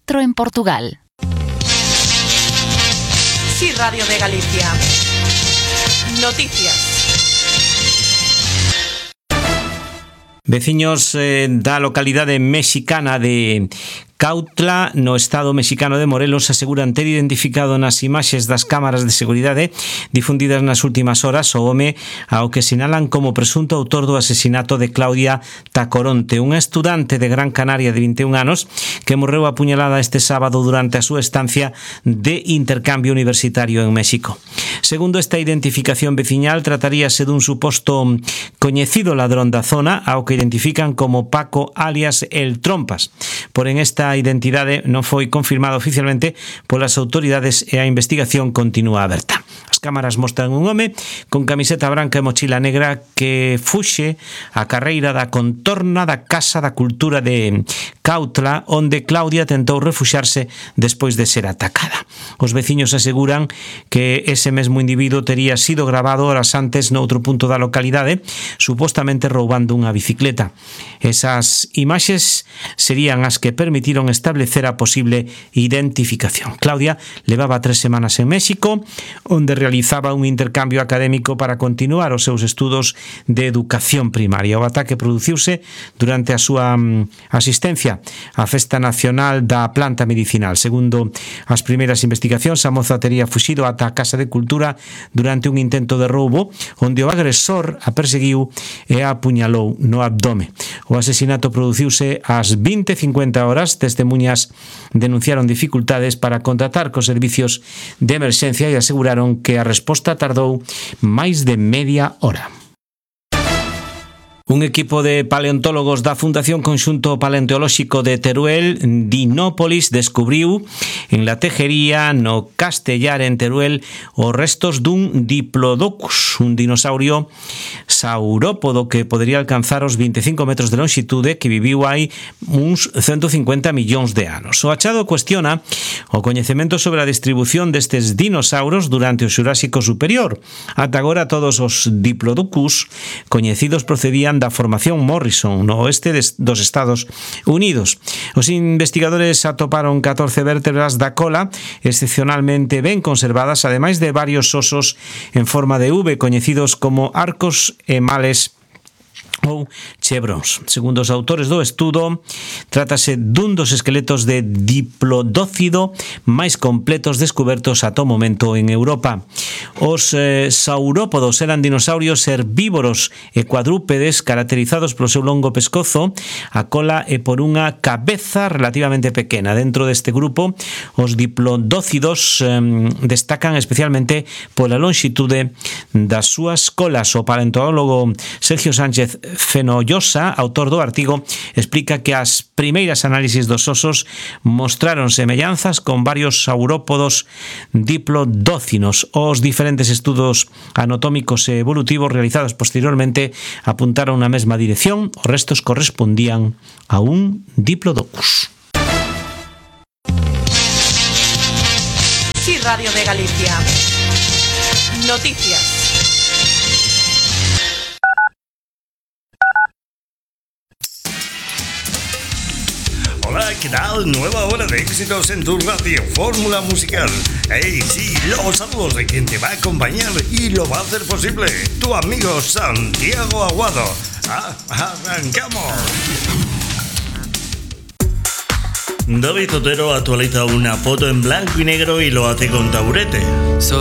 4 en Portugal. Sí, Radio de Galicia. Noticias. Veciños da localidade mexicana de Cautla, no estado mexicano de Morelos, aseguran ter identificado nas imaxes das cámaras de seguridade difundidas nas últimas horas o home ao que sinalan como presunto autor do asesinato de Claudia Tacoronte, unha estudante de Gran Canaria de 21 anos que morreu apuñalada este sábado durante a súa estancia de intercambio universitario en México. Segundo esta identificación veciñal, trataríase dun suposto coñecido ladrón da zona ao que identifican como Paco alias El Trompas. Porén, esta identidade non foi confirmada oficialmente polas autoridades e a investigación continúa aberta. As cámaras mostran un home con camiseta branca e mochila negra que fuxe a carreira da contorna da Casa da Cultura de Cautla, onde Claudia tentou refuxarse despois de ser atacada. Os veciños aseguran que ese mesmo individuo tería sido grabado horas antes noutro punto da localidade, supostamente roubando unha bicicleta. Esas imaxes serían as que permitiron establecer a posible identificación. Claudia levaba 3 semanas en México, onde realizaba un intercambio académico para continuar os seus estudos de educación primaria. O ataque produciuse durante a súa asistencia á Festa Nacional da Planta Medicinal. Segundo as primeiras investigacións, a moza tería fuxido ata a Casa de Cultura durante un intento de roubo, onde o agresor a perseguiu e a apuñalou no abdome. O asesinato produciuse ás 20:50 horas. Testemuñas denunciaron dificultades para contactar cos servicios de emerxencia e aseguraron que a resposta tardou máis de media hora. Un equipo de paleontólogos da Fundación Conxunto Paleontolóxico de Teruel, Dinópolis, descubriu en la Tejería, no Castellar, en Teruel, os restos dun Diplodocus, un dinosaurio saurópodo que podería alcanzar os 25 metros de longitude, que viviu hai uns 150 millóns de anos. O achado cuestiona o coñecemento sobre a distribución destes dinosauros durante o Xurásico Superior. Ata agora todos os Diplodocus coñecidos procedían da formación Morrison no oeste dos Estados Unidos. Os investigadores atoparon 14 vértebras da cola excepcionalmente ben conservadas, ademais de varios osos en forma de V coñecidos como arcos e males ou chevrons. Segundo os autores do estudo, trátase dun dos esqueletos de diplodócido máis completos descubertos ata o momento en Europa. Os saurópodos eran dinosaurios herbívoros e cuadrúpedes caracterizados polo seu longo pescozo, a cola e por unha cabeza relativamente pequena. Dentro deste grupo, os diplodócidos destacan especialmente pola lonxitude das súas colas. O paleontólogo Sergio Sánchez Fenollosa, autor do artigo, explica que as primeiras análisis dos osos mostraron semellanzas con varios saurópodos diplodócinos. Os diferentes estudos anatómicos e evolutivos realizados posteriormente apuntaron na mesma dirección. Os restos correspondían a un Diplodocus. Sí, Radio de Galicia. Noticias. Hola, ¿qué tal? Nueva hora de éxitos en tu radio Fórmula Musical. Hey, sí, los saludos de quien te va a acompañar y lo va a hacer posible, tu amigo Santiago Aguado. ¡Arrancamos! David Otero actualiza una foto en blanco y negro y lo hace con taburete.